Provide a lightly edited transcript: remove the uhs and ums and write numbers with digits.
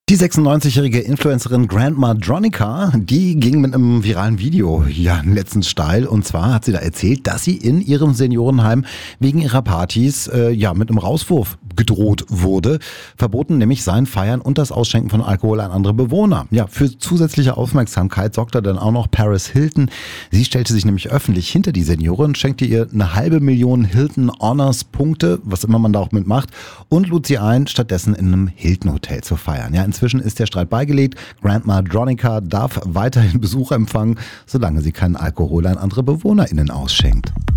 Die 96-jährige Influencerin Grandma Dronica, die ging mit einem viralen Video letztens steil. Und zwar hat sie da erzählt, dass sie in ihrem Seniorenheim wegen ihrer Partys mit einem Rauswurf gedroht wurde. Verboten nämlich seien Feiern und das Ausschenken von Alkohol an andere Bewohner. Ja, für zusätzliche Aufmerksamkeit sorgte dann auch noch Paris Hilton. Sie stellte sich nämlich öffentlich hinter die Seniorin, schenkte ihr 500.000 Hilton Honors Punkte, was immer man da auch mitmacht, und lud sie ein, stattdessen in einem Hilton Hotel zu feiern. Ja, inzwischen ist der Streit beigelegt. Grandma Dronica darf weiterhin Besuch empfangen, solange sie keinen Alkohol an andere BewohnerInnen ausschenkt.